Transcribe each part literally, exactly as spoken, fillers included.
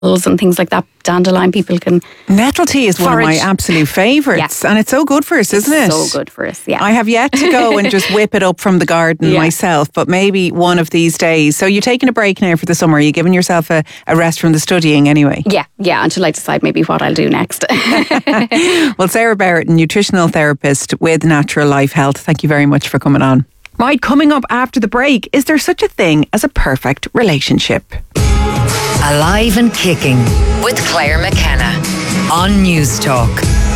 and things like that. Dandelion, people can... Nettle tea is one of my absolute favourites. Yeah. And it's so good for us, isn't it's it? so good for us, yeah. I have yet to go and just whip it up from the garden yeah. myself, but maybe one of these days. So you're taking a break now for the summer. Are you giving yourself a, a rest from the studying anyway? Yeah, yeah, until I decide maybe what I'll do next. Well, Sarah Barrett, nutritional therapist with Natural Life Health, thank you very much for coming on. Right, coming up after the break, is there such a thing as a perfect relationship? Alive and Kicking with Claire McKenna on News Talk.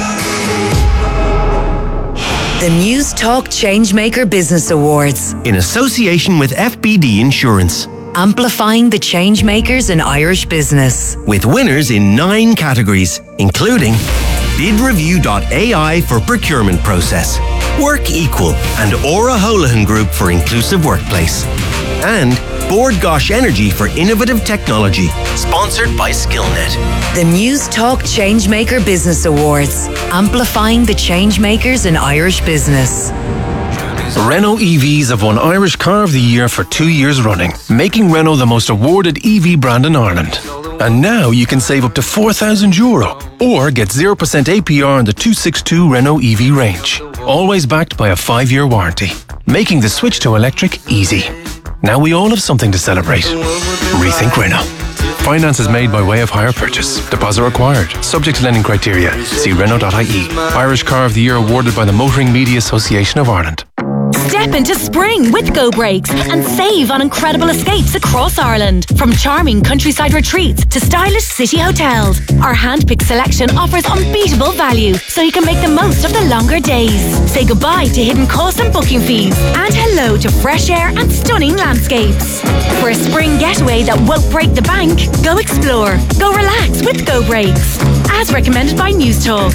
The News Talk Changemaker Business Awards, in association with F B D Insurance, amplifying the changemakers in Irish business, with winners in nine categories, including bid review dot A I for procurement process, Work Equal and Aura Holohan Group for inclusive workplace, and Bord Gosh Energy for innovative technology, sponsored by Skillnet. The News Talk Changemaker Business Awards, amplifying the changemakers in Irish business. Renault E Vs have won Irish Car of the Year for two years running, making Renault the most awarded E V brand in Ireland. And now you can save up to four thousand euro or get zero percent A P R on the two sixty-two Renault E V range. Always backed by a five-year warranty, making the switch to electric easy. Now we all have something to celebrate. Rethink Renault. Finance is made by way of hire purchase. Deposit required. Subject to lending criteria. See Renault dot I E. Irish Car of the Year awarded by the Motoring Media Association of Ireland. Step into spring with Go Brakes and save on incredible escapes across Ireland. From charming countryside retreats to stylish city hotels, our hand-picked selection offers unbeatable value, so you can make the most of the longer days. Say goodbye to hidden costs and booking fees, and hello to fresh air and stunning landscapes. For a spring getaway that won't break the bank, go explore, go relax with Go Brakes. As recommended by News Talk.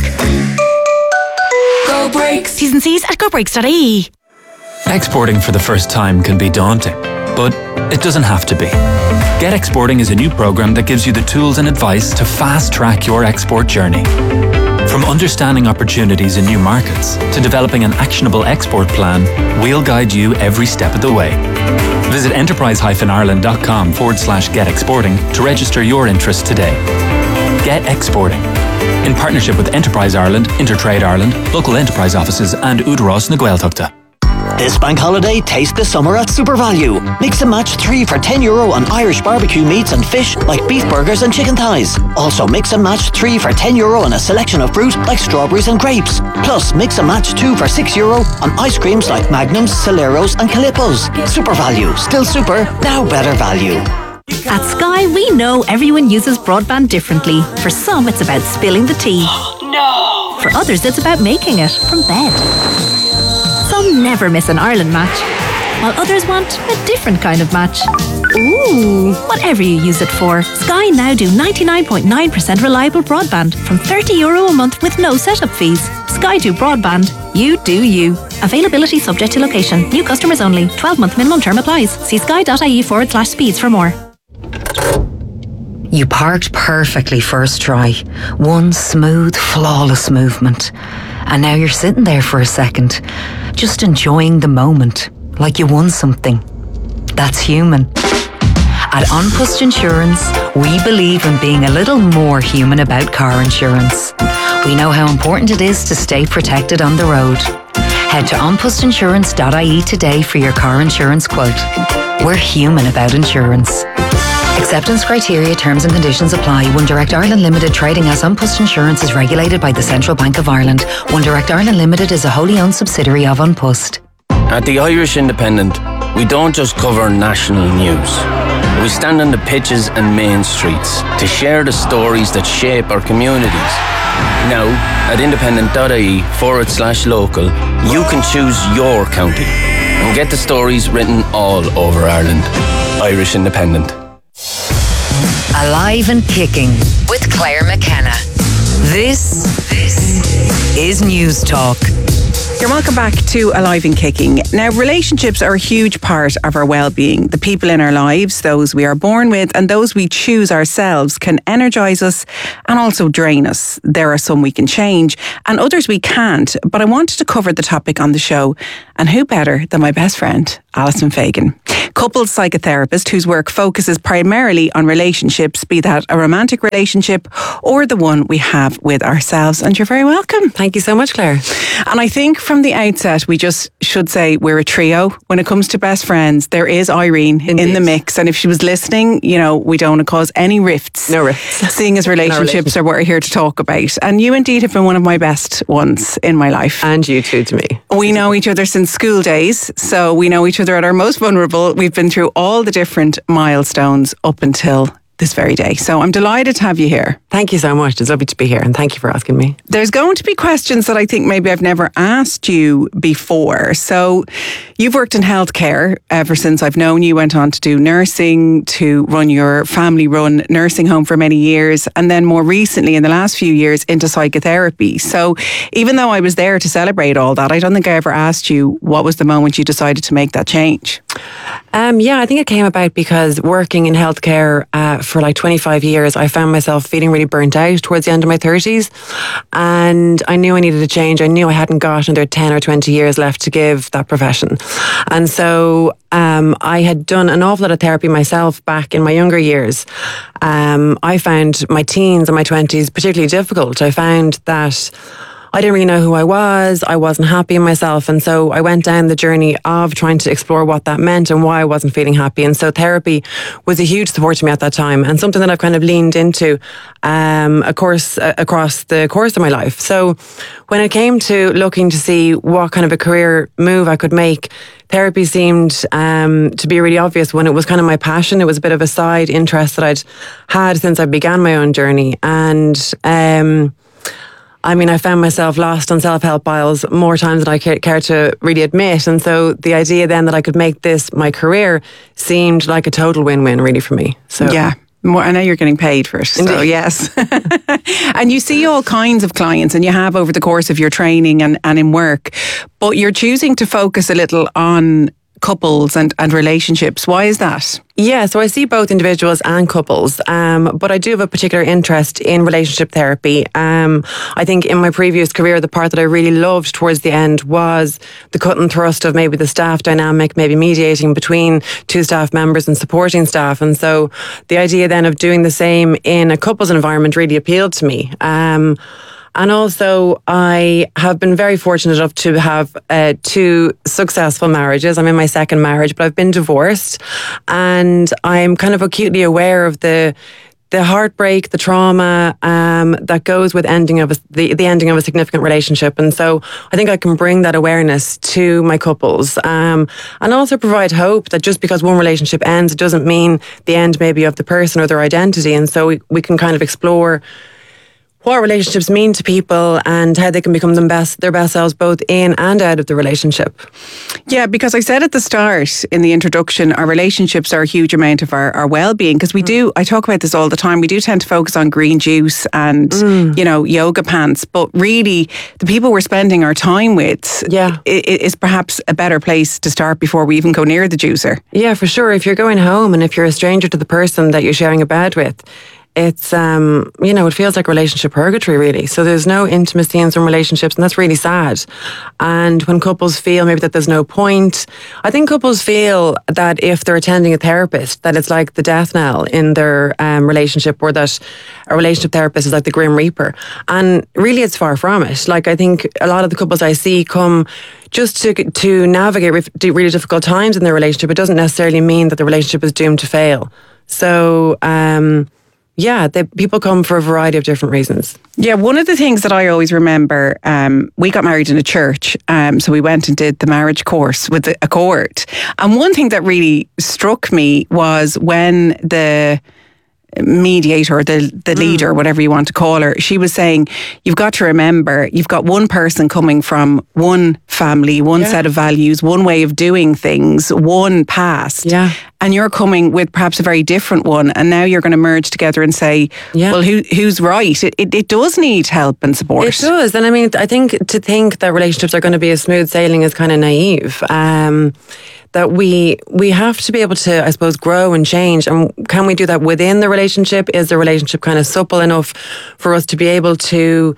Go Brakes. T's and C's at go brakes dot I E. Exporting for the first time can be daunting, but it doesn't have to be. Get Exporting is a new program that gives you the tools and advice to fast-track your export journey. From understanding opportunities in new markets to developing an actionable export plan, we'll guide you every step of the way. Visit enterprise-ireland.com forward slash get exporting to register your interest today. Get Exporting, in partnership with Enterprise Ireland, Intertrade Ireland, local enterprise offices and Udros na Gaeltachta. This bank holiday, taste the summer at SuperValu. Mix and match three for ten euro on Irish barbecue meats and fish like beef burgers and chicken thighs. Also mix and match three for ten euro on a selection of fruit like strawberries and grapes. Plus mix and match two for six euro on ice creams like Magnums, Celeros and Calippos. SuperValu, still super, now better value. At Sky, we know everyone uses broadband differently. For some, it's about spilling the tea. No! For others, it's about making it from bed. Some never miss an Ireland match, while others want a different kind of match. Ooh! Whatever you use it for, Sky now do ninety-nine point nine percent reliable broadband from thirty euro a month with no setup fees. Sky do broadband. You do you. Availability subject to location. New customers only. twelve-month minimum term applies. See sky.ie forward slash speeds for more. You parked perfectly first try. One smooth, flawless movement. And now you're sitting there for a second, just enjoying the moment, like you won something. That's human. At An Post Insurance, we believe in being a little more human about car insurance. We know how important it is to stay protected on the road. Head to an post insurance dot I E today for your car insurance quote. We're human about insurance. Acceptance criteria, terms and conditions apply. One Direct Ireland Limited, trading as An Post Insurance, is regulated by the Central Bank of Ireland. One Direct Ireland Limited is a wholly owned subsidiary of An Post. At the Irish Independent, we don't just cover national news. We stand on the pitches and main streets to share the stories that shape our communities. Now, at independent.ie forward slash local, you can choose your county and get the stories written all over Ireland. Irish Independent. Alive and Kicking with Claire McKenna. This, this is News Talk. You're welcome back to Alive and Kicking. Now, relationships are a huge part of our well-being. The people in our lives, those we are born with and those we choose ourselves, can energise us and also drain us. There are some we can change and others we can't. But I wanted to cover the topic on the show, and who better than my best friend, Alison Fagan, couples psychotherapist whose work focuses primarily on relationships, be that a romantic relationship or the one we have with ourselves. And you're very welcome. Thank you so much, Claire. And I think from the outset, we just should say we're a trio. When it comes to best friends, there is Irene Indeed. in the mix. And if she was listening, you know, we don't want to cause any rifts. No rifts. Seeing as relationships are what we're here to talk about. And you indeed have been one of my best ones in my life. And you too to me. We know each other since school days, so we know each other at our most vulnerable. We've been through all the different milestones up until this very day. So I'm delighted to have you here. Thank you so much. It's lovely to be here, and thank you for asking me. There's going to be questions that I think maybe I've never asked you before. So you've worked in healthcare ever since I've known you. Went on to do nursing, to run your family-run nursing home for many years, and then more recently, in the last few years, into psychotherapy. So even though I was there to celebrate all that, I don't think I ever asked you what was the moment you decided to make that change. Um, yeah, I think it came about because working in healthcare uh, for like twenty-five years, I found myself feeling really burnt out towards the end of my thirties. And I knew I needed a change. I knew I hadn't got another ten or twenty years left to give that profession. And so um, I had done an awful lot of therapy myself back in my younger years. Um, I found my teens and my twenties particularly difficult. I found that I didn't really know who I was. I wasn't happy in myself. And so I went down the journey of trying to explore what that meant and why I wasn't feeling happy. And so therapy was a huge support to me at that time, and something that I've kind of leaned into um, a course, uh, across the course of my life. So when it came to looking to see what kind of a career move I could make, therapy seemed um, to be a really obvious one. It was kind of my passion. It was a bit of a side interest that I'd had since I began my own journey. And um I mean, I found myself lost on self-help aisles more times than I care to really admit. And so the idea then that I could make this my career seemed like a total win-win really for me. So yeah. More, I know you're getting paid for it, so Indeed. yes. And you see all kinds of clients, and you have over the course of your training and, and in work, but you're choosing to focus a little on couples and, and relationships. Why is that? Yeah, so I see both individuals and couples, um, but I do have a particular interest in relationship therapy. Um, I think in my previous career, the part that I really loved towards the end was the cut and thrust of maybe the staff dynamic, maybe mediating between two staff members and supporting staff. And so the idea then of doing the same in a couples environment really appealed to me. Um, And also, I have been very fortunate enough to have uh, two successful marriages. I'm in my second marriage, but I've been divorced, and I'm kind of acutely aware of the the heartbreak, the trauma um, that goes with ending of a, the the ending of a significant relationship. And so I think I can bring that awareness to my couples, um, and also provide hope that just because one relationship ends, it doesn't mean the end maybe of the person or their identity. And so we, we can kind of explore what relationships mean to people and how they can become them best, their best selves both in and out of the relationship. Yeah, because I said at the start in the introduction, our relationships are a huge amount of our, our well-being, because we mm. do, I talk about this all the time, we do tend to focus on green juice and, mm. you know, yoga pants, but really the people we're spending our time with yeah. is perhaps a better place to start before we even go near the juicer. Yeah, for sure. If you're going home and if you're a stranger to the person that you're sharing a bed with, it's, um, you know, it feels like relationship purgatory, really. So there's no intimacy in some relationships, and that's really sad. And when couples feel maybe that there's no point, I think couples feel that if they're attending a therapist, that it's like the death knell in their um, relationship, or that a relationship therapist is like the Grim Reaper. And really, it's far from it. Like, I think a lot of the couples I see come just to to navigate really difficult times in their relationship. It doesn't necessarily mean that the relationship is doomed to fail. So, um... Yeah, they, people come for a variety of different reasons. Yeah, one of the things that I always remember, um, we got married in a church, um, so we went and did the marriage course with a cohort. And one thing that really struck me was when the mediator, the the leader, mm. whatever you want to call her, she was saying, you've got to remember, you've got one person coming from one family, one yeah. set of values, one way of doing things, one past. Yeah. And you're coming with perhaps a very different one, and now you're going to merge together and say, yeah. well, who who's right? It, it it does need help and support. It does. And I mean, I think to think that relationships are going to be a smooth sailing is kind of naive. Um, that we we have to be able to, I suppose, grow and change. And can we do that within the relationship? Is the relationship kind of supple enough for us to be able to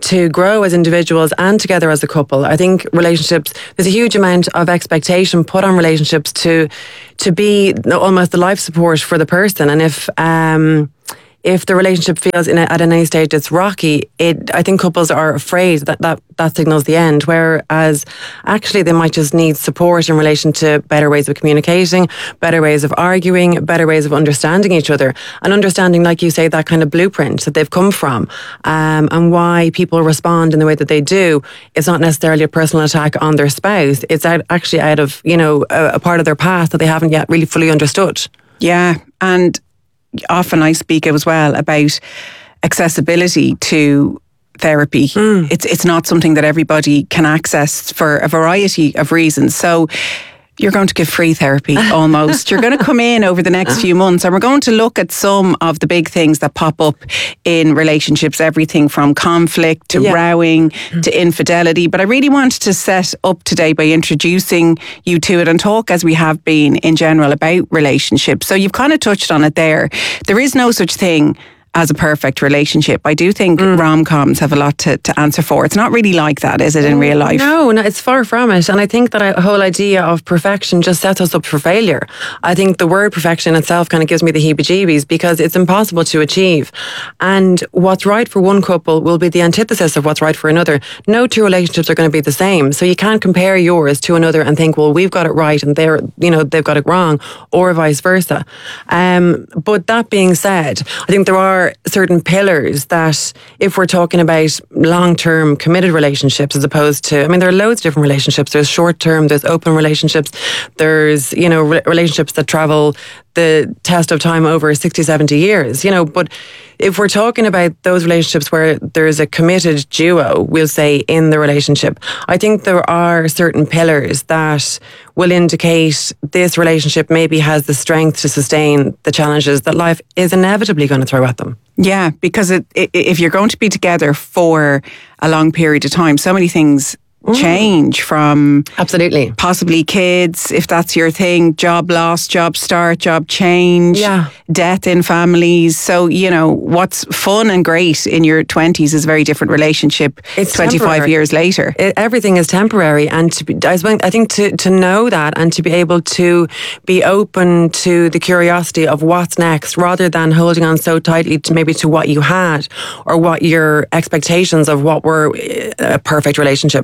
to grow as individuals and together as a couple. I think relationships, there's a huge amount of expectation put on relationships to to be almost the life support for the person. And if um, if the relationship feels in a, at any stage it's rocky, it I think couples are afraid that, that that signals the end, whereas actually they might just need support in relation to better ways of communicating, better ways of arguing, better ways of understanding each other, and understanding, like you say, that kind of blueprint that they've come from, um, and why people respond in the way that they do. It's not necessarily a personal attack on their spouse. It's out, actually out of, you know, a, a part of their past that they haven't yet really fully understood. Yeah, and often I speak as well about accessibility to therapy. Mm. It's it's not something that everybody can access for a variety of reasons. So you're going to give free therapy almost. You're going to come in over the next few months and we're going to look at some of the big things that pop up in relationships, everything from conflict to yeah. rowing mm. to infidelity. But I really wanted to set up today by introducing you to it and talk, as we have been in general, about relationships. So you've kind of touched on it there. There is no such thing as a perfect relationship. I do think mm. rom-coms have a lot to, to answer for. It's not really like that, is it, in real life? No, no, it's far from it. And I think that a whole idea of perfection just sets us up for failure. I think the word perfection itself kind of gives me the heebie-jeebies because it's impossible to achieve. And what's right for one couple will be the antithesis of what's right for another. No two relationships are going to be the same. So you can't compare yours to another and think, well, we've got it right and they're, you know, they've got it wrong, or vice versa. Um, but that being said, I think there are certain pillars that, if we're talking about long-term committed relationships as opposed to, I mean, there are loads of different relationships. There's short-term, there's open relationships, there's, you know, re- relationships that travel the test of time over sixty, seventy years, you know, but if we're talking about those relationships where there's a committed duo, we'll say, in the relationship, I think there are certain pillars that will indicate this relationship maybe has the strength to sustain the challenges that life is inevitably going to throw at them. Yeah, because it, it, if you're going to be together for a long period of time, so many things change, from absolutely possibly kids, if that's your thing, job loss, job start, job change, yeah. death in families. So, you know, what's fun and great in your twenties is a very different relationship it's twenty-five temporary. years later. It, everything is temporary, and to be, I think to, to know that and to be able to be open to the curiosity of what's next, rather than holding on so tightly to maybe to what you had or what your expectations of what were a perfect relationship.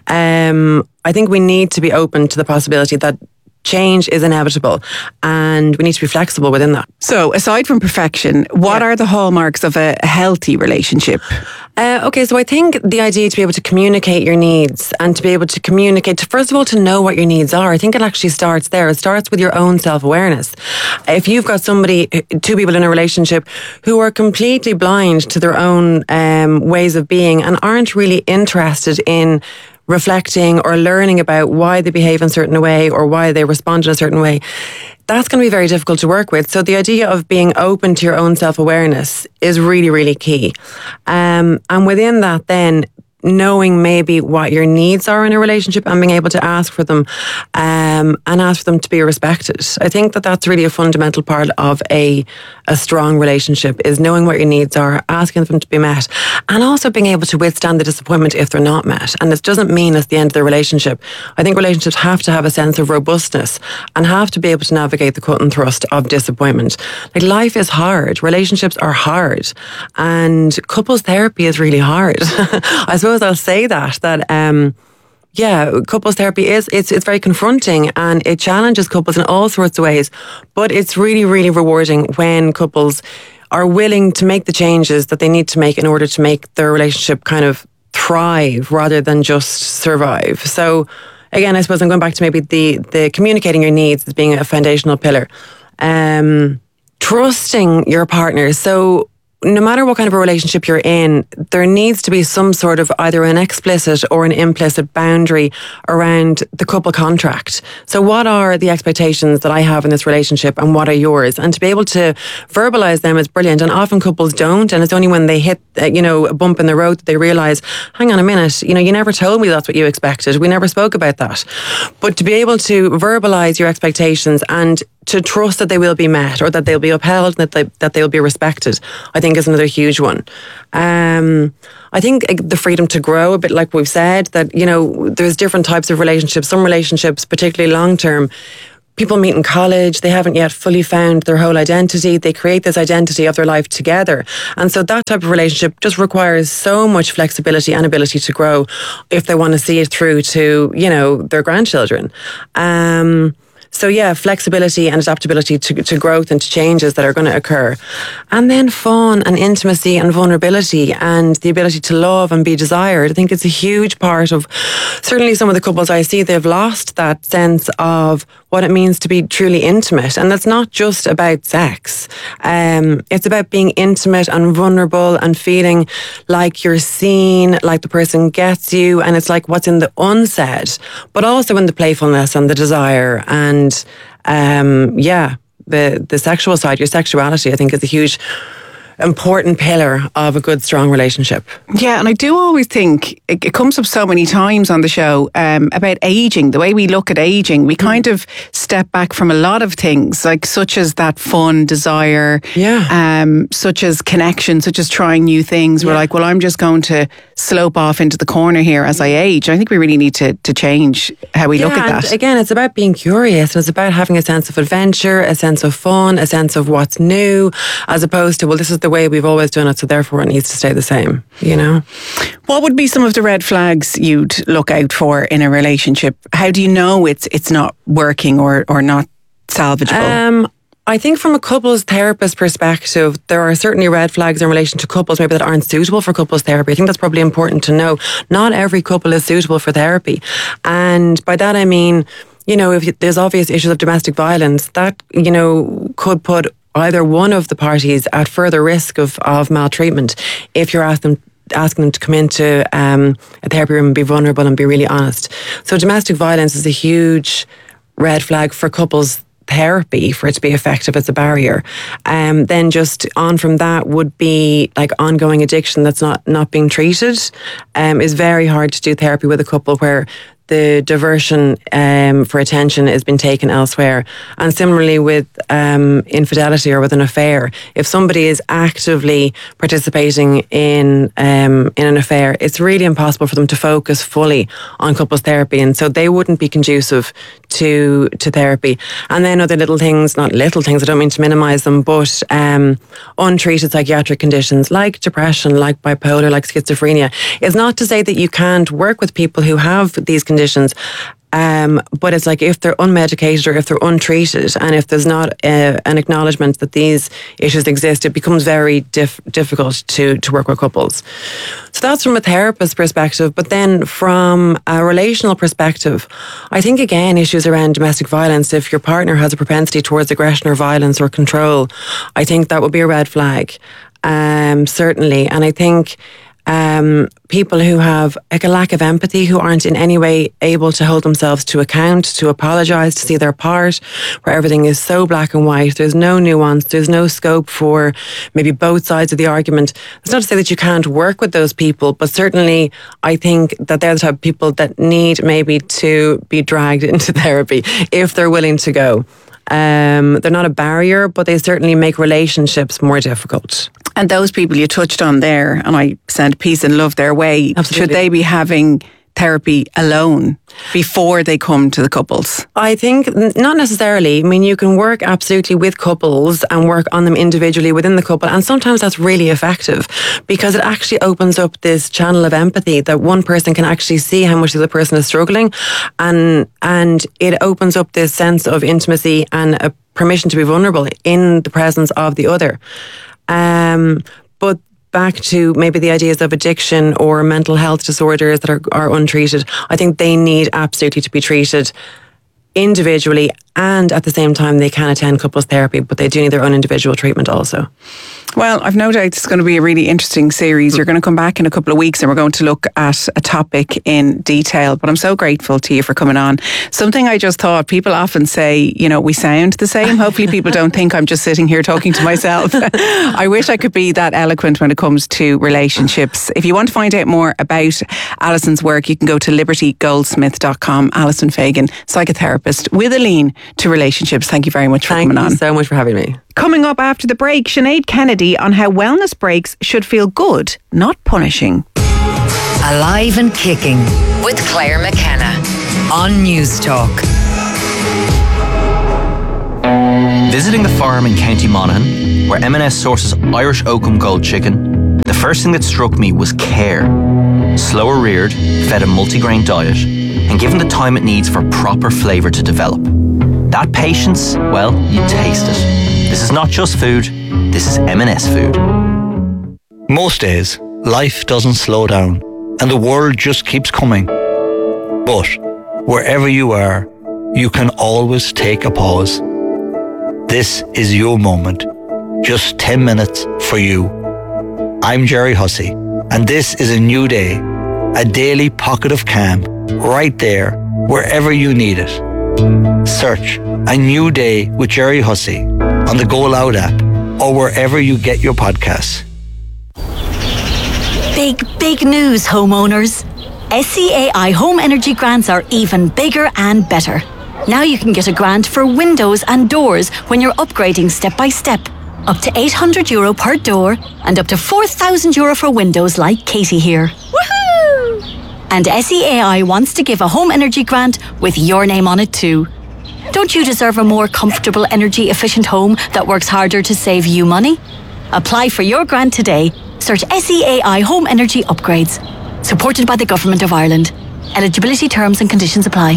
Um, I think we need to be open to the possibility that change is inevitable and we need to be flexible within that. So, aside from perfection, what yeah. are the hallmarks of a healthy relationship? Uh, okay, so I think the idea to be able to communicate your needs and to be able to communicate, to, first of all, to know what your needs are. I think it actually starts there. It starts with your own self-awareness. If you've got somebody, two people in a relationship who are completely blind to their own um, ways of being and aren't really interested in reflecting or learning about why they behave in a certain way or why they respond in a certain way, that's going to be very difficult to work with. So the idea of being open to your own self-awareness is really, really key. Um, and within that, then, knowing maybe what your needs are in a relationship and being able to ask for them, um, and ask for them to be respected. I think that that's really a fundamental part of a a strong relationship, is knowing what your needs are, asking them to be met, and also being able to withstand the disappointment if they're not met. And this doesn't mean it's the end of the relationship. I think relationships have to have a sense of robustness and have to be able to navigate the cut and thrust of disappointment. Like, life is hard. Relationships are hard. And couples therapy is really hard. I suppose I'll say that, that, um, yeah, couples therapy is, it's, it's very confronting and it challenges couples in all sorts of ways, but it's really, really rewarding when couples are willing to make the changes that they need to make in order to make their relationship kind of thrive rather than just survive. So again, I suppose I'm going back to maybe the, the communicating your needs as being a foundational pillar. Um, trusting your partner. So no matter what kind of a relationship you're in, there needs to be some sort of either an explicit or an implicit boundary around the couple contract. So what are the expectations that I have in this relationship and what are yours? And to be able to verbalize them is brilliant. And often couples don't. And it's only when they hit, uh, you know, a bump in the road that they realize, hang on a minute, you know, you never told me that's what you expected. We never spoke about that. But to be able to verbalize your expectations and to trust that they will be met or that they'll be upheld, that they, that they'll be respected, I think is another huge one. Um, I think the freedom to grow, a bit like we've said, that, you know, there's different types of relationships. Some relationships, particularly long-term, people meet in college, they haven't yet fully found their whole identity. They create this identity of their life together. And so that type of relationship just requires so much flexibility and ability to grow if they want to see it through to, you know, their grandchildren. Um, So yeah, flexibility and adaptability to, to growth and to changes that are going to occur. And then fun and intimacy and vulnerability and the ability to love and be desired. I think it's a huge part of, certainly some of the couples I see, they've lost that sense of what it means to be truly intimate. And that's not just about sex. Um, it's about being intimate and vulnerable and feeling like you're seen, like the person gets you, and it's like what's in the unsaid, but also in the playfulness and the desire and And um, yeah, the the sexual side, your sexuality, I think is a huge, important pillar of a good, strong relationship. Yeah, and I do always think, it, it comes up so many times on the show, um, about aging, the way we look at aging. We kind of step back from a lot of things, like such as that fun, desire, yeah, um, such as connection, such as trying new things. Yeah. We're like, well, I'm just going to slope off into the corner here as I age. I think we really need to, to change how we yeah, look at that. And again, it's about being curious, and it's about having a sense of adventure, a sense of fun, a sense of what's new, as opposed to, well, this is the way we've always done it, so therefore it needs to stay the same, you know? What would be some of the red flags you'd look out for in a relationship? How do you know it's it's not working or, or not salvageable? Um, I think from a couples therapist perspective, there are certainly red flags in relation to couples maybe that aren't suitable for couples therapy. I think that's probably important to know. Not every couple is suitable for therapy. And by that I mean, you know, if there's obvious issues of domestic violence, that, you know, could put either one of the parties at further risk of, of maltreatment if you're asking them asking them to come into um, a therapy room and be vulnerable and be really honest. So domestic violence is a huge red flag for couples therapy, for it to be effective as a barrier. Um, then just on from that would be like ongoing addiction that's not, not being treated. Um, is very hard to do therapy with a couple where the diversion um, for attention has been taken elsewhere. And similarly with um, infidelity or with an affair, if somebody is actively participating in um, in an affair, it's really impossible for them to focus fully on couples therapy, and so they wouldn't be conducive to to therapy. And then other little things, not little things, I don't mean to minimise them, but um, untreated psychiatric conditions like depression, like bipolar, like schizophrenia. It's not to say that you can't work with people who have these conditions, Um, but it's like if they're unmedicated or if they're untreated, and if there's not a, an acknowledgement that these issues exist, it becomes very dif- difficult to, to work with couples. So that's from a therapist perspective. But then from a relational perspective, I think again, issues around domestic violence, if your partner has a propensity towards aggression or violence or control, I think that would be a red flag, um, certainly. And I think Um, people who have like a lack of empathy, who aren't in any way able to hold themselves to account, to apologise, to see their part, where everything is so black and white, there's no nuance, there's no scope for maybe both sides of the argument. It's not to say that you can't work with those people, but certainly I think that they're the type of people that need maybe to be dragged into therapy if they're willing to go. Um, they're not a barrier, but they certainly make relationships more difficult. And those people you touched on there, and I send peace and love their way, Absolutely. Should they be having therapy alone before they come to the couples? I think not necessarily. I mean, you can work absolutely with couples and work on them individually within the couple. And sometimes that's really effective because it actually opens up this channel of empathy that one person can actually see how much the other person is struggling. And, and it opens up this sense of intimacy and a permission to be vulnerable in the presence of the other. Um, but back to maybe the ideas of addiction or mental health disorders that are, are untreated, I think they need absolutely to be treated individually, and at the same time they can attend couples therapy, but they do need their own individual treatment also. Well, I've no doubt it's going to be a really interesting series. You're going to come back in a couple of weeks and we're going to look at a topic in detail. But I'm so grateful to you for coming on. Something I just thought, people often say, you know, we sound the same. Hopefully people don't think I'm just sitting here talking to myself. I wish I could be that eloquent when it comes to relationships. If you want to find out more about Alison's work, you can go to liberty goldsmith dot com. Alison Fagan, psychotherapist with a lean to relationships. Thank you very much for Thank coming on. Thank you so much for having me. Coming up after the break, Sinead Kennedy on how wellness breaks should feel good, not punishing. Alive and Kicking with Claire McKenna on News Talk. Visiting the farm in County Monaghan, where M and S sources Irish Oakham Gold chicken, the first thing that struck me was care. Slower reared, fed a multigrain diet, and given the time it needs for proper flavour to develop. That patience, well, you taste it. This is not just food, this is M and S food. Most days, life doesn't slow down and the world just keeps coming. But wherever you are, you can always take a pause. This is your moment. Just ten minutes for you. I'm Jerry Hussey, and this is a new day, a daily pocket of calm, right there, wherever you need it. Search A New Day with Jerry Hussey on the Go Loud app or wherever you get your podcasts. Big, big news, homeowners. S C A I Home Energy Grants are even bigger and better. Now you can get a grant for windows and doors when you're upgrading step by step. Up to eight hundred euro per door and up to four thousand euro for windows like Katie here. Woohoo! And S E A I wants to give a home energy grant with your name on it too. Don't you deserve a more comfortable, energy-efficient home that works harder to save you money? Apply for your grant today. Search S E A I Home Energy Upgrades. Supported by the Government of Ireland. Eligibility terms and conditions apply.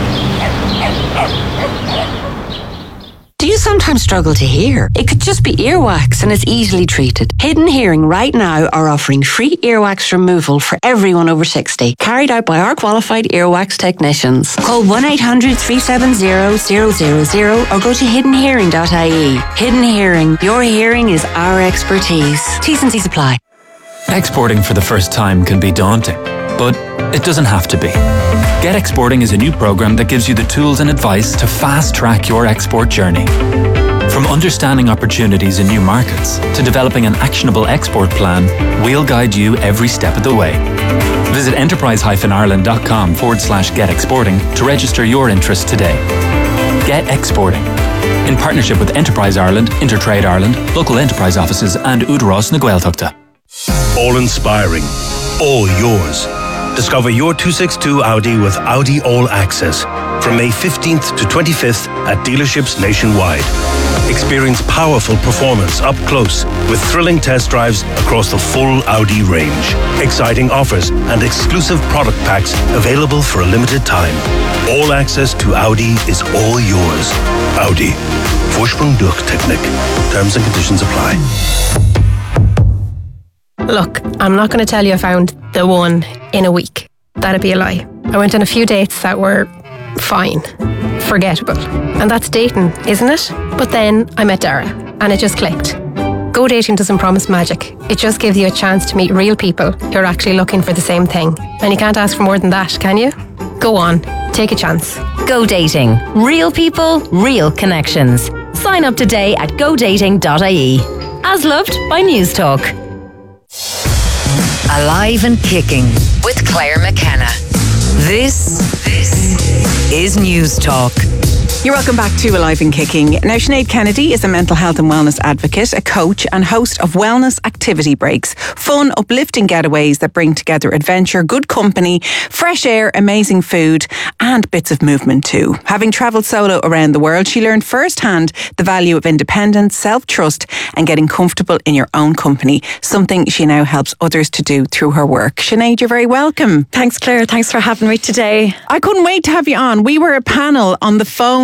Do you sometimes struggle to hear? It could just be earwax and it's easily treated. Hidden Hearing right now are offering free earwax removal for everyone over sixty, carried out by our qualified earwax technicians. Call one eight hundred, three seven zero, zero zero zero or go to hidden hearing dot I E. Hidden Hearing, your hearing is our expertise. T's and C's apply. Exporting for the first time can be daunting, but it doesn't have to be. Get Exporting is a new program that gives you the tools and advice to fast-track your export journey. From understanding opportunities in new markets to developing an actionable export plan, we'll guide you every step of the way. Visit enterprise-ireland.com forward slash get exporting to register your interest today. Get Exporting. In partnership with Enterprise Ireland, Intertrade Ireland, local enterprise offices and Udros na Gaeltachta. All inspiring, all yours. Discover your two sixty-two Audi with Audi All Access from May fifteenth to twenty-fifth at dealerships nationwide. Experience powerful performance up close with thrilling test drives across the full Audi range. Exciting offers and exclusive product packs available for a limited time. All access to Audi is all yours. Audi. Vorsprung durch Technik. Terms and conditions apply. Look, I'm not going to tell you I found the one in a week. That'd be a lie. I went on a few dates that were fine, forgettable. And that's dating, isn't it? But then I met Dara and it just clicked. Go Dating doesn't promise magic. It just gives you a chance to meet real people who are actually looking for the same thing. And you can't ask for more than that, can you? Go on, take a chance. Go Dating. Real people, real connections. Sign up today at go dating dot I E. As loved by News Talk. Alive and Kicking with Claire McKenna. This, this is News Talk. You're welcome back to Alive and Kicking. Now, Sinead Kennedy is a mental health and wellness advocate, a coach and host of Wellness Activity Breaks, fun, uplifting getaways that bring together adventure, good company, fresh air, amazing food and bits of movement too. Having travelled solo around the world, she learned firsthand the value of independence, self-trust and getting comfortable in your own company, something she now helps others to do through her work. Sinead, you're very welcome. Thanks, Claire. Thanks for having me today. I couldn't wait to have you on. We were a panel on the phone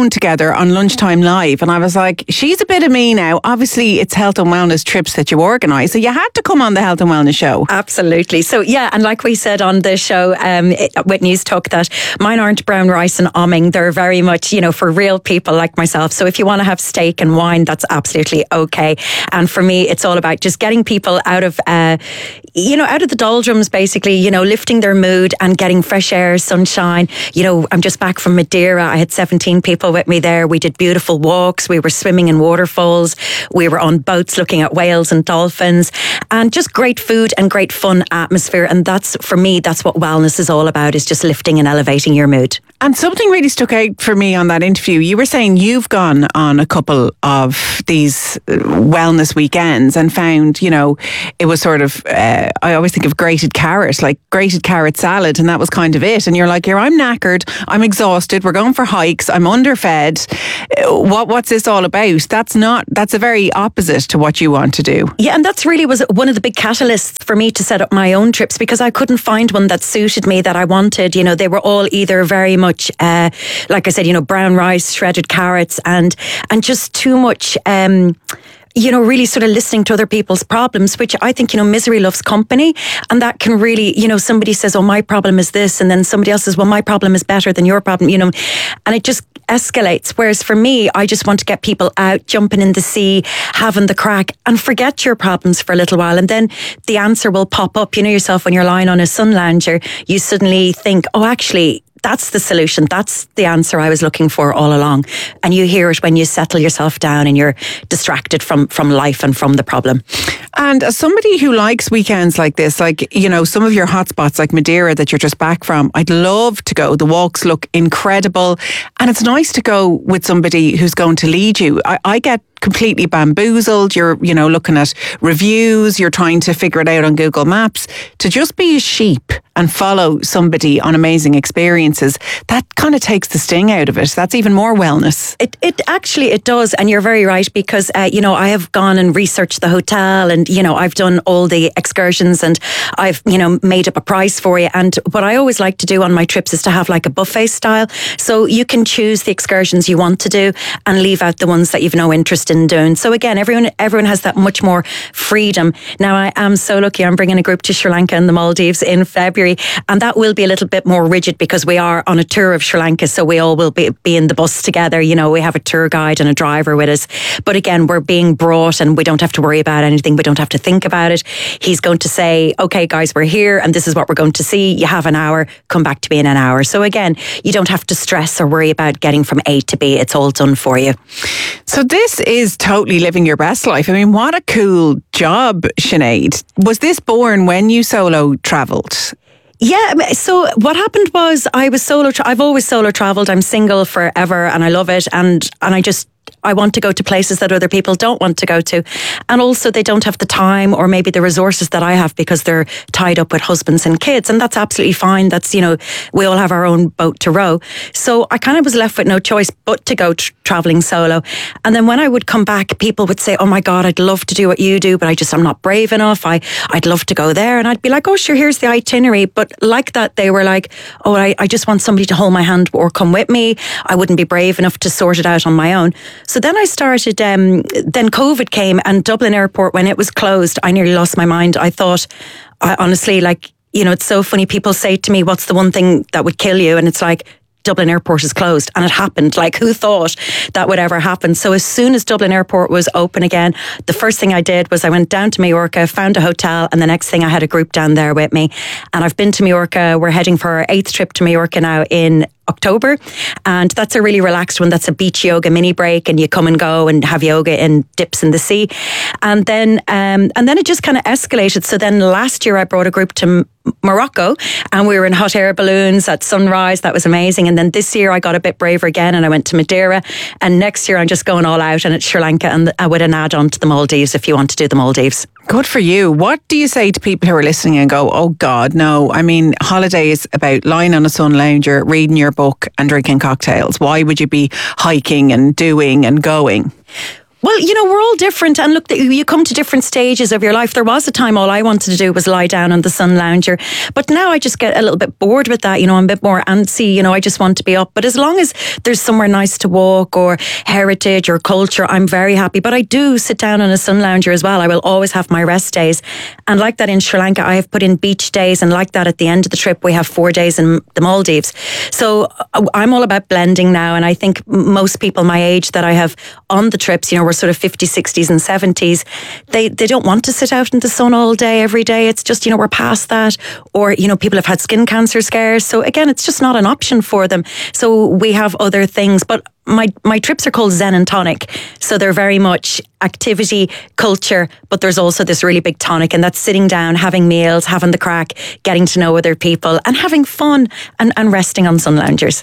phone together on Lunchtime Live, and I was like, she's a bit of me now. Obviously, it's health and wellness trips that you organise, so you had to come on the Health and Wellness Show. Absolutely. So yeah, and like we said on the show um, with News Talk, that mine aren't brown rice and omming. They're very much, you know, for real people like myself. So if you want to have steak and wine, that's absolutely okay. And for me, it's all about just getting people out of, uh, you know, out of the doldrums, basically, you know, lifting their mood and getting fresh air, sunshine. You know, I'm just back from Madeira. I had seventeen people with me there. We did beautiful walks. We were swimming in waterfalls. We were on boats looking at whales and dolphins, and just great food and great fun atmosphere. And that's, for me, that's what wellness is all about, is just lifting and elevating your mood. And something really stuck out for me on that interview. You were saying you've gone on a couple of these wellness weekends and found, you know, it was sort of, uh, I always think of grated carrot, like grated carrot salad, and that was kind of it. And you're like, here, I'm knackered, I'm exhausted, we're going for hikes, I'm underfed. What What's this all about? That's not, that's a very opposite to what you want to do. Yeah, and that's really was one of the big catalysts for me to set up my own trips, because I couldn't find one that suited me, that I wanted. You know, they were all either very much much, uh, like I said, you know, brown rice, shredded carrots, and and just too much, um, you know, really sort of listening to other people's problems, which I think, you know, misery loves company. And that can really, you know, somebody says, oh, my problem is this. And then somebody else says, well, my problem is better than your problem, you know, and it just escalates. Whereas for me, I just want to get people out, jumping in the sea, having the crack, and forget your problems for a little while. And then the answer will pop up. You know yourself, when you're lying on a sun lounger, you suddenly think, oh, actually, that's the solution. That's the answer I was looking for all along. And you hear it when you settle yourself down and you're distracted from, from life and from the problem. And as somebody who likes weekends like this, like, you know, some of your hotspots like Madeira that you're just back from, I'd love to go. The walks look incredible. And it's nice to go with somebody who's going to lead you. I, I get completely bamboozled. You're, you know, looking at reviews, you're trying to figure it out on Google Maps. To just be a sheep and follow somebody on amazing experiences, that kind of takes the sting out of it. That's even more wellness. It it actually, it does. And you're very right, because, uh, you know, I have gone and researched the hotel, and, you know, I've done all the excursions, and I've, you know, made up a price for you. And what I always like to do on my trips is to have like a buffet style. So you can choose the excursions you want to do and leave out the ones that you've no interest in doing. So again, everyone everyone has that much more freedom. Now, I am so lucky. I'm bringing a group to Sri Lanka and the Maldives in February, and that will be a little bit more rigid because we are on a tour of Sri Lanka, so we all will be, be in the bus together. You know, we have a tour guide and a driver with us. But again, we're being brought, and we don't have to worry about anything. We don't have to think about it. He's going to say, okay, guys, we're here, and this is what we're going to see. You have an hour. Come back to me in an hour. So again, you don't have to stress or worry about getting from A to B. It's all done for you. So this is totally living your best life. I mean, what a cool job, Sinead. Was this born when you solo travelled? Yeah, so what happened was I was solo, tra- I've always solo travelled. I'm single forever and I love it. And, and I just, I want to go to places that other people don't want to go to. And also they don't have the time or maybe the resources that I have because they're tied up with husbands and kids. And that's absolutely fine. That's, you know, we all have our own boat to row. So I kind of was left with no choice but to go tr- traveling solo. And then when I would come back, people would say, oh my God, I'd love to do what you do, but I just, I'm not brave enough. I, I'd love to go there. And I'd be like, oh, sure, here's the itinerary. But like that, they were like, oh, I, I just want somebody to hold my hand or come with me. I wouldn't be brave enough to sort it out on my own. So then I started, um, then COVID came and Dublin Airport, when it was closed, I nearly lost my mind. I thought, I honestly, like, you know, it's so funny. People say to me, what's the one thing that would kill you? And it's like, Dublin Airport is closed. And it happened. Like, who thought that would ever happen? So as soon as Dublin Airport was open again, the first thing I did was I went down to Majorca, found a hotel, and the next thing I had a group down there with me. And I've been to Majorca. We're heading for our eighth trip to Majorca now in October, and that's a really relaxed one. That's a beach yoga mini break, and you come and go and have yoga and dips in the sea, and then um, and then it just kind of escalated. So then last year I brought a group to M- Morocco, and we were in hot air balloons at sunrise. That was amazing. And then this year I got a bit braver again, and I went to Madeira. And next year I'm just going all out, and it's Sri Lanka, and uh, with an add-on to the Maldives if you want to do the Maldives. Good for you. What do you say to people who are listening and go, oh God, no? I mean, holiday is about lying on a sun lounger, reading your book and drinking cocktails. Why would you be hiking and doing and going? Well, you know, we're all different. And look, you come to different stages of your life. There was a time all I wanted to do was lie down on the sun lounger. But now I just get a little bit bored with that. You know, I'm a bit more antsy. You know, I just want to be up. But as long as there's somewhere nice to walk or heritage or culture, I'm very happy. But I do sit down on a sun lounger as well. I will always have my rest days. And like that in Sri Lanka, I have put in beach days. And like that at the end of the trip, we have four days in the Maldives. So I'm all about blending now. And I think most people my age that I have on the trips, you know, we're sort of fifties, sixties and seventies, they they don't want to sit out in the sun all day, every day. It's just, you know, we're past that. Or, you know, people have had skin cancer scares. So again, it's just not an option for them. So we have other things. But my my trips are called Zen and Tonic. So they're very much activity, culture, but there's also this really big tonic, and that's sitting down, having meals, having the crack, getting to know other people and having fun and, and resting on sun loungers.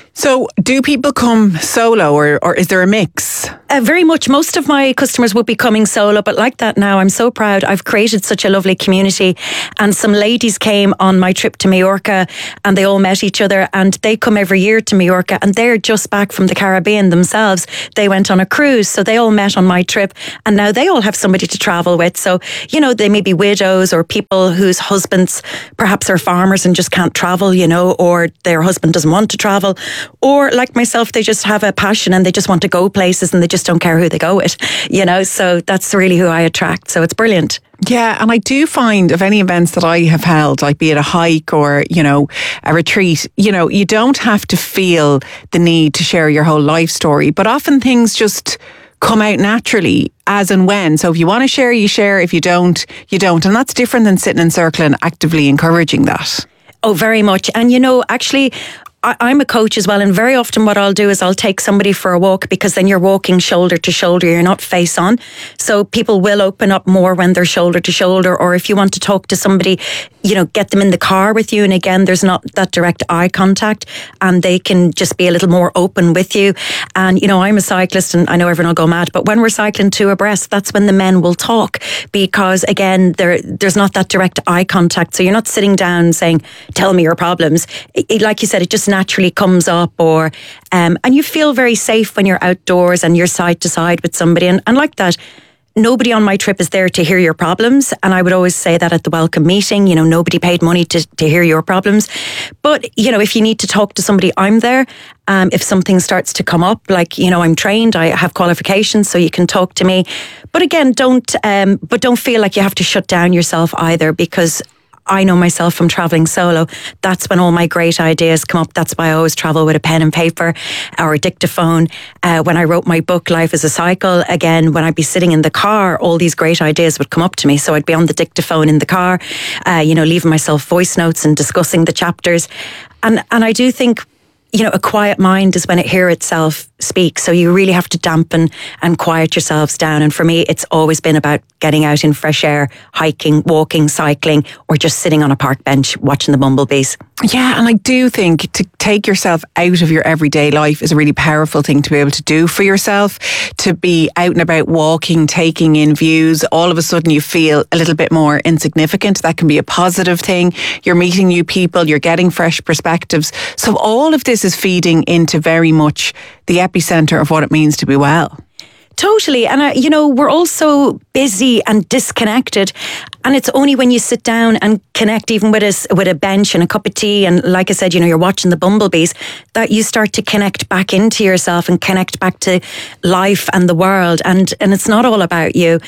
So do people come solo or, or is there a mix? Uh, very much. Most of my customers would be coming solo, but like that now, I'm so proud. I've created such a lovely community, and some ladies came on my trip to Majorca and they all met each other, and they come every year to Majorca, and they're just back from the Caribbean themselves. They went on a cruise, so they all met on my trip, and now they all have somebody to travel with. So, you know, they may be widows or people whose husbands perhaps are farmers and just can't travel, you know, or their husband doesn't want to travel. Or like myself, they just have a passion and they just want to go places and they just don't care who they go with, you know, so that's really who I attract. So it's brilliant. Yeah, and I do find of any events that I have held, like be it a hike or, you know, a retreat, you know, you don't have to feel the need to share your whole life story, but often things just come out naturally as and when. So if you want to share, you share. If you don't, you don't. And that's different than sitting in circle and actively encouraging that. Oh, very much. And, you know, actually, I'm a coach as well, and very often what I'll do is I'll take somebody for a walk, because then you're walking shoulder to shoulder, you're not face on. So people will open up more when they're shoulder to shoulder. Or if you want to talk to somebody, you know, get them in the car with you, and again, there's not that direct eye contact, and they can just be a little more open with you. And, you know, I'm a cyclist, and I know everyone will go mad, but when we're cycling two abreast, that's when the men will talk, because again, there there's not that direct eye contact. So you're not sitting down saying, tell me your problems. It, it, like you said, it just naturally comes up, or um, and you feel very safe when you're outdoors and you're side to side with somebody, and, and like that, nobody on my trip is there to hear your problems. And I would always say that at the welcome meeting, you know, nobody paid money to, to hear your problems. But, you know, if you need to talk to somebody, I'm there. Um, if something starts to come up, like, you know, I'm trained, I have qualifications, so you can talk to me. But again, don't, um, but don't feel like you have to shut down yourself either, because I know myself from travelling solo, that's when all my great ideas come up. That's why I always travel with a pen and paper or a dictaphone. Uh, when I wrote my book, Life is a Cycle, again, when I'd be sitting in the car, all these great ideas would come up to me. So I'd be on the dictaphone in the car, uh, you know, leaving myself voice notes and discussing the chapters. And, and I do think, you know, a quiet mind is when it hears itself speak. So you really have to dampen and quiet yourselves down. And for me, it's always been about getting out in fresh air, hiking, walking, cycling, or just sitting on a park bench watching the bumblebees. Yeah, and I do think to take yourself out of your everyday life is a really powerful thing to be able to do for yourself, to be out and about walking, taking in views. All of a sudden you feel a little bit more insignificant. That can be a positive thing. You're meeting new people, you're getting fresh perspectives. So all of this is feeding into very much the epicenter of what it means to be well. Totally. And, uh, you know, we're all so busy and disconnected. And it's only when you sit down and connect, even with a, with a bench and a cup of tea, and like I said, you know, you're watching the bumblebees, that you start to connect back into yourself and connect back to life and the world. And and it's not all about you.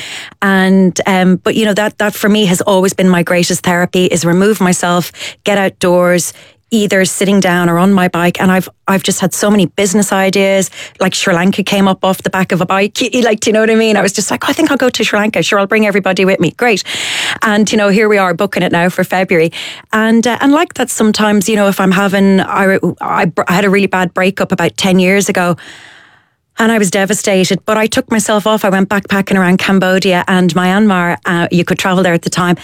And um, but, you know, that that for me has always been my greatest therapy, is remove myself, get outdoors, either sitting down or on my bike. And I've I've just had so many business ideas. Like Sri Lanka came up off the back of a bike. Like, do you know what I mean? I was just like, oh, I think I'll go to Sri Lanka. Sure, I'll bring everybody with me. Great. And, you know, here we are booking it now for February. And uh, and like that sometimes, you know, if I'm having, I, I, I had a really bad breakup about ten years ago. And I was devastated, but I took myself off. I went backpacking around Cambodia and Myanmar. Uh, you could travel there at the time.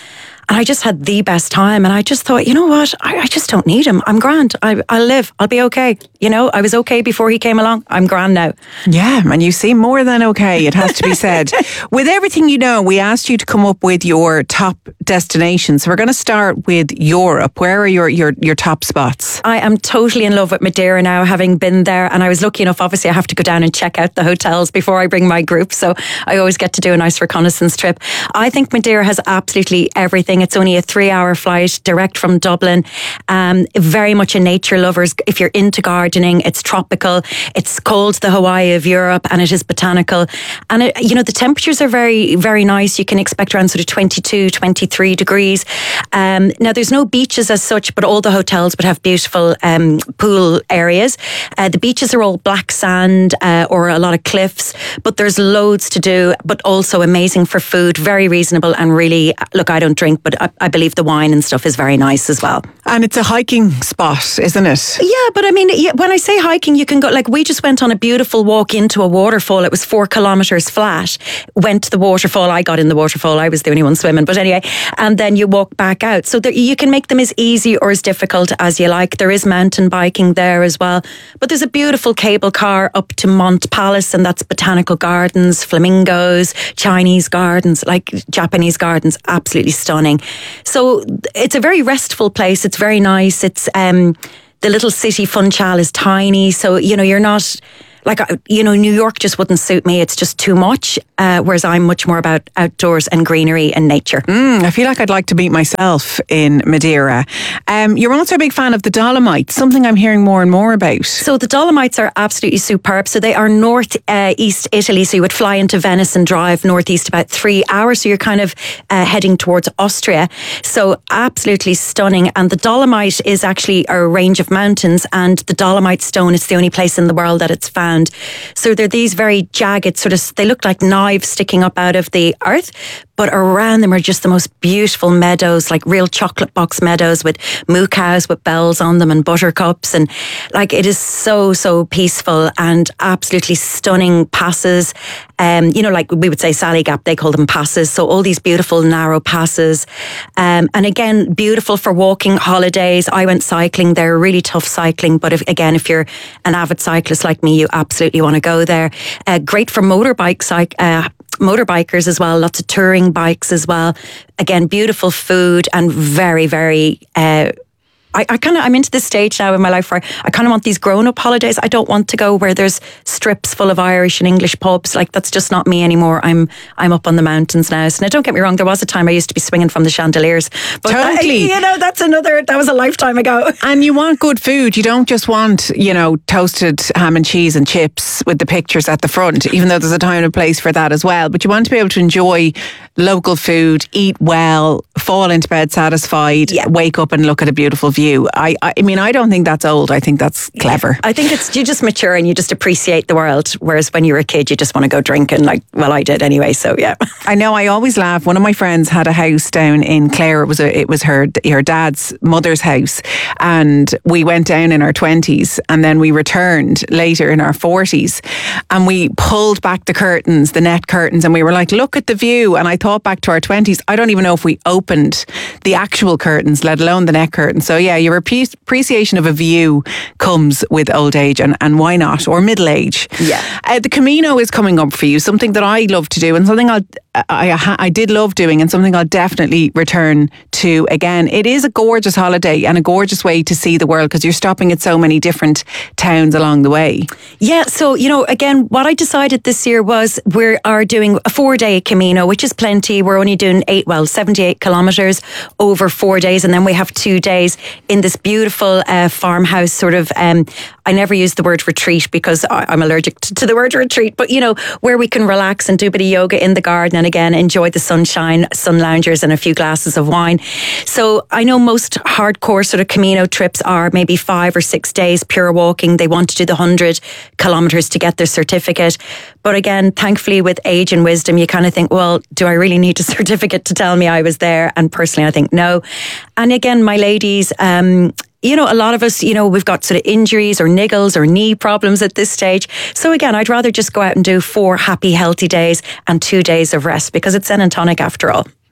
And I just had the best time. And I just thought, you know what? I, I just don't need him. I'm grand. I, I'll live. I'll be okay. You know, I was okay before he came along. I'm grand now. Yeah, and you seem more than okay, it has to be said. With everything you know, we asked you to come up with your top destinations. So we're going to start with Europe. Where are your, your, your top spots? I am totally in love with Madeira now, having been there. And I was lucky enough, obviously, I have to go down and check out the hotels before I bring my group. So I always get to do a nice reconnaissance trip. I think Madeira has absolutely everything. It's only a three hour flight direct from Dublin. Um, very much a nature lovers. If you're into gardening, it's tropical. It's called the Hawaii of Europe, and it is botanical. And it, you know, the temperatures are very, very nice. You can expect around sort of twenty-two, twenty-three degrees. Um, now there's no beaches as such, but all the hotels would have beautiful um, pool areas. Uh, the beaches are all black sand uh, or a lot of cliffs, but there's loads to do, but also amazing for food, very reasonable, and really, look, I don't drink, but I, I believe the wine and stuff is very nice as well. And it's a hiking spot, isn't it? Yeah, but I mean, yeah, when I say hiking, you can go, like we just went on a beautiful walk into a waterfall. It was four kilometres flat. Went to the waterfall. I got in the waterfall. I was the only one swimming. But anyway, and then you walk back out. So there, you can make them as easy or as difficult as you like. There is mountain biking there as well. But there's a beautiful cable car up to Mont Palace, and that's botanical gardens, flamingos, Chinese gardens, like Japanese gardens, absolutely stunning. So it's a very restful place. It's very nice. It's um, the little city Funchal is tiny, so you know you're not. Like, you know, New York just wouldn't suit me. It's just too much. Uh, whereas I'm much more about outdoors and greenery and nature. Mm, I feel like I'd like to meet myself in Madeira. Um, you're also a big fan of the Dolomites, something I'm hearing more and more about. So the Dolomites are absolutely superb. So they are north uh, east Italy. So you would fly into Venice and drive northeast about three hours. So you're kind of uh, heading towards Austria. So absolutely stunning. And the Dolomite is actually a range of mountains, and the Dolomite stone is the only place in the world that it's found. So they're these very jagged sort of, they look like knives sticking up out of the earth, but around them are just the most beautiful meadows, like real chocolate box meadows with moo cows with bells on them and buttercups. And like, it is so, so peaceful and absolutely stunning passes. Um, you know, like we would say Sally Gap, they call them passes. So all these beautiful narrow passes. Um, and again, beautiful for walking holidays. I went cycling there, really tough cycling. But if, again, if you're an avid cyclist like me, you absolutely want to go there. Uh, great for motorbike cyc- uh, motorbikers as well. Lots of touring bikes as well. Again, beautiful food and very, very... Uh, I, I kind of, I'm into this stage now in my life where I kind of want these grown-up holidays. I don't want to go where there's strips full of Irish and English pubs. Like, that's just not me anymore. I'm I'm up on the mountains now. So now, don't get me wrong, there was a time I used to be swinging from the chandeliers. But totally. That, you know, that's another, that was a lifetime ago. And you want good food. You don't just want, you know, toasted ham and cheese and chips with the pictures at the front, even though there's a time and a place for that as well. But you want to be able to enjoy local food, eat well, fall into bed satisfied, yeah. wake up and look at a beautiful view. I, I mean, I don't think that's old. I think that's clever. I think it's, you just mature and you just appreciate the world. Whereas when you were a kid, you just want to go drinking, like, well, I did anyway. So yeah. I know. I always laugh. One of my friends had a house down in Clare. It was a, it was her her dad's mother's house, and we went down in our twenties, and then we returned later in our forties, and we pulled back the curtains, the net curtains, and we were like, look at the view. And I thought back to our twenties. I don't even know if we opened the actual curtains, let alone the net curtains. So yeah. Your appreciation of a view comes with old age, and, and why not? Or middle age. Yeah. Uh, the Camino is coming up for you, something that I love to do and something I'll, I, I did love doing and something I'll definitely return to again. It is a gorgeous holiday and a gorgeous way to see the world because you're stopping at so many different towns along the way. Yeah, so, you know, again, what I decided this year was we are doing a four-day Camino, which is plenty. We're only doing eight, well, seventy-eight kilometres over four days, and then we have two days in this beautiful uh, farmhouse sort of, um, I never use the word retreat because I, I'm allergic to, to the word retreat, but, you know, where we can relax and do a bit of yoga in the garden and again, enjoy the sunshine, sun loungers and a few glasses of wine. So I know most hardcore sort of Camino trips are maybe five or six days pure walking. They want to do the one hundred kilometres to get their certificate. But again, thankfully with age and wisdom, you kind of think, well, do I really need a certificate to tell me I was there? And personally, I think no. And again, my ladies, um, you know, a lot of us, you know, we've got sort of injuries or niggles or knee problems at this stage. So again, I'd rather just go out and do four happy, healthy days and two days of rest because it's zen and tonic after all.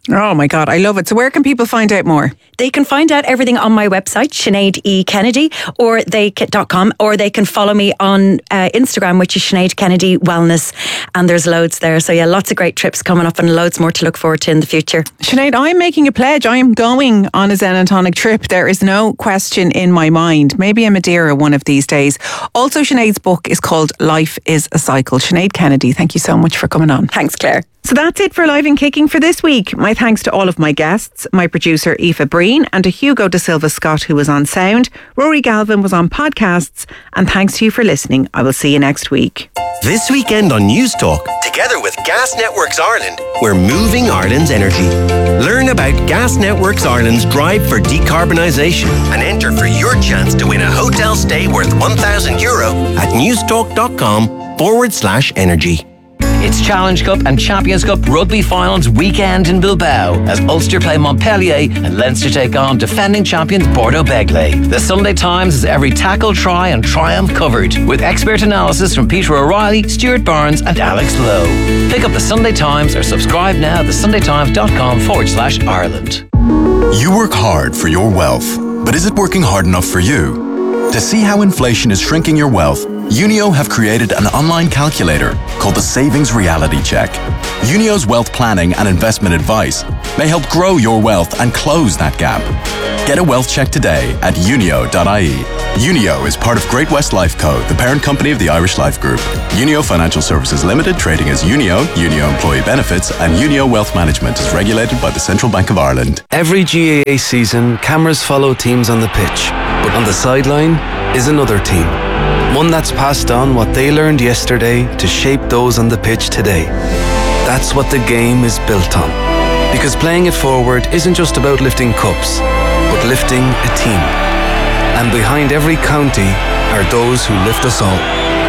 Oh my God, I love it. So where can people find out more? They can find out everything on my website, Sinead E. Kennedy, or they dot com, or they can follow me on uh, Instagram, which is Sinead Kennedy Wellness, and there's loads there. So yeah, lots of great trips coming up and loads more to look forward to in the future. Sinead, I'm making a pledge. I am going on a Zen and Tonic trip. There is no question in my mind. Maybe a Madeira one of these days. Also, Sinead's book is called Life is a Cycle. Sinead Kennedy, thank you so much for coming on. Thanks, Claire. So that's it for Live and Kicking for this week. My thanks to all of my guests, my producer Aoife Breen, and to Hugo De Silva Scott, who was on sound. Rory Galvin was on podcasts, and thanks to you for listening. I will see you next week. This weekend on News Talk, together with Gas Networks Ireland, we're moving Ireland's energy. Learn about Gas Networks Ireland's drive for decarbonisation and enter for your chance to win a hotel stay worth one thousand euro at newstalk.com forward slash energy. It's Challenge Cup and Champions Cup rugby finals weekend in Bilbao as Ulster play Montpellier and Leinster take on defending champions Bordeaux Begley. The Sunday Times has every tackle, try and triumph covered with expert analysis from Peter O'Reilly, Stuart Barnes and Alex Lowe. Pick up the Sunday Times or subscribe now at thesundaytimes.com forward slash Ireland. You work hard for your wealth, but is it working hard enough for you? To see how inflation is shrinking your wealth, Unio have created an online calculator called the Savings Reality Check. Unio's wealth planning and investment advice may help grow your wealth and close that gap. Get a wealth check today at unio dot I E. Unio is part of Great West Life Co., the parent company of the Irish Life Group. Unio Financial Services Limited, trading as Unio, Unio Employee Benefits, and Unio Wealth Management is regulated by the Central Bank of Ireland. Every G A A season, cameras follow teams on the pitch, but on the sideline is another team. One that's passed on what they learned yesterday to shape those on the pitch today. That's what the game is built on. Because playing it forward isn't just about lifting cups, but lifting a team. And behind every county are those who lift us all.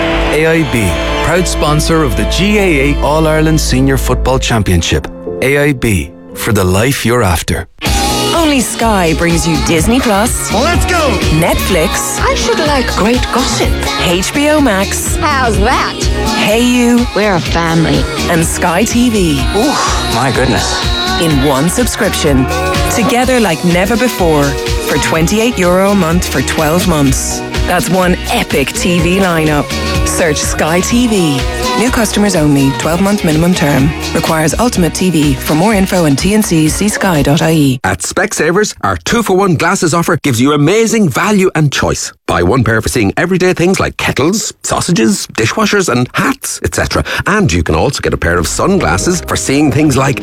A I B, proud sponsor of the G A A All-Ireland Senior Football Championship. A I B, for the life you're after. Only Sky brings you Disney Plus. Well, let's go! Netflix. I should like great gossip. H B O Max. How's that? Hey You. We're a family. And Sky T V. Ooh, my goodness. In one subscription. Together like never before. For twenty-eight euro a month for twelve months. That's one epic T V lineup. Search Sky T V. New customers only. twelve-month minimum term. Requires Ultimate T V. For more info and T N Cs, see sky dot I E. At Specsavers, our two for one glasses offer gives you amazing value and choice. Buy one pair for seeing everyday things like kettles, sausages, dishwashers and hats, et cetera. And you can also get a pair of sunglasses for seeing things like...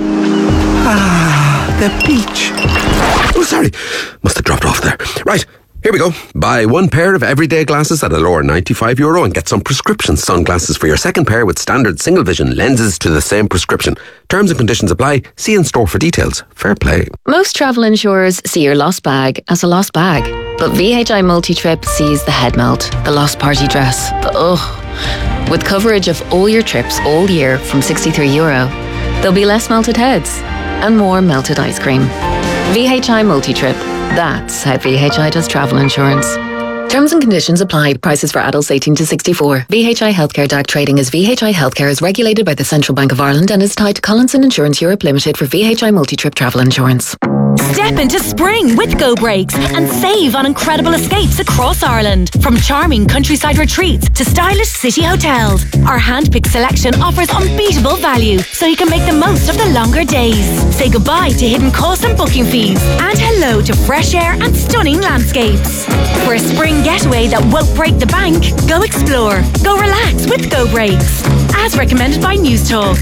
Ah, the beach. Oh, sorry. Must have dropped off there. Right. Here we go. Buy one pair of everyday glasses at a lower ninety-five euro and get some prescription sunglasses for your second pair with standard single vision lenses to the same prescription. Terms and conditions apply. See in store for details. Fair play. Most travel insurers see your lost bag as a lost bag. But V H I Multi-Trip sees the head melt, the lost party dress, the ugh. With coverage of all your trips all year from sixty-three euro, there'll be less melted heads and more melted ice cream. V H I Multi-Trip. That's how V H I does travel insurance. Terms and conditions apply. Prices for adults eighteen to sixty-four. V H I Healthcare D A C trading as V H I Healthcare is regulated by the Central Bank of Ireland and is tied to Collinson Insurance Europe Limited for V H I Multi-Trip travel insurance. Step into spring with Go Brakes and save on incredible escapes across Ireland. From charming countryside retreats to stylish city hotels, our hand-picked selection offers unbeatable value so you can make the most of the longer days. Say goodbye to hidden costs and booking fees and hello to fresh air and stunning landscapes. For a spring getaway that won't break the bank, go explore, go relax with Go Brakes. As recommended by News Talk.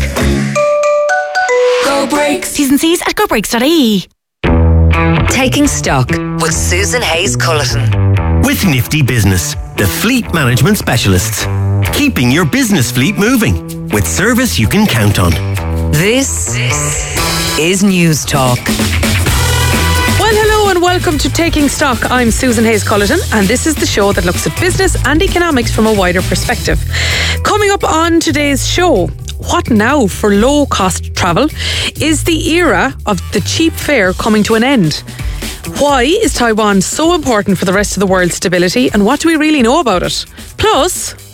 Go Brakes. T's and C's at go brakes dot I E. Taking Stock with Susan Hayes Culleton. With Nifty Business, the fleet management specialists. Keeping your business fleet moving with service you can count on. This is News Talk. Well, hello and welcome to Taking Stock. I'm Susan Hayes Culleton and this is the show that looks at business and economics from a wider perspective. Coming up on today's show, what now for low-cost travel? Is the era of the cheap fare coming to an end? Why is Taiwan so important for the rest of the world's stability and what do we really know about it? Plus,